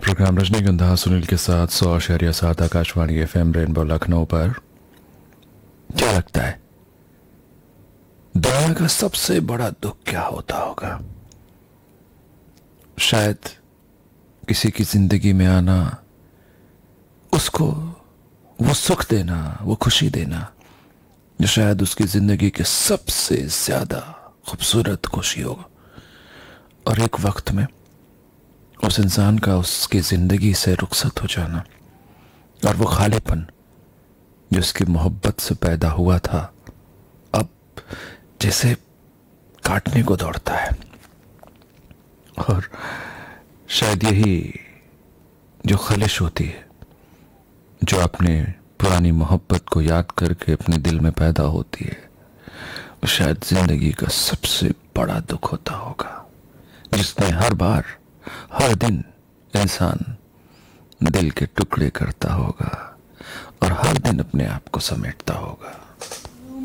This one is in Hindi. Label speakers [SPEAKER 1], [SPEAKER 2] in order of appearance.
[SPEAKER 1] प्रोग्राम रजनीगंधा सुनील के साथ 100.7 आकाशवाणी एफएम रेनबो लखनऊ पर। क्या लगता है दुनिया का सबसे बड़ा दुख क्या होता होगा? शायद किसी की जिंदगी में आना, उसको वो सुख देना, वो खुशी देना जो शायद उसकी जिंदगी के सबसे ज्यादा खूबसूरत खुशी होगा। और एक वक्त में उस इंसान का उसकी जिंदगी से रुखसत हो जाना, और वो खालीपन जो उसकी मोहब्बत से पैदा हुआ था अब जैसे काटने को दौड़ता है। और शायद यही जो खलिश होती है, जो अपने पुरानी मोहब्बत को याद करके अपने दिल में पैदा होती है, वो शायद जिंदगी का सबसे बड़ा दुख होता होगा, जिसमें हर बार हर दिन इंसान दिल के टुकड़े करता होगा और हर दिन अपने आप को समेटता होगा।